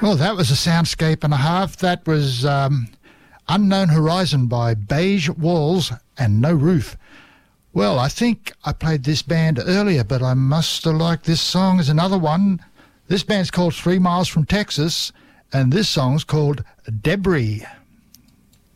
Well, that was a soundscape and a half. That was Unknown Horizon by Beige Walls and No Roof. Well, I think I played this band earlier, but I must have liked this song as another one. This band's called 3 Miles from Texas, and this song's called Debris.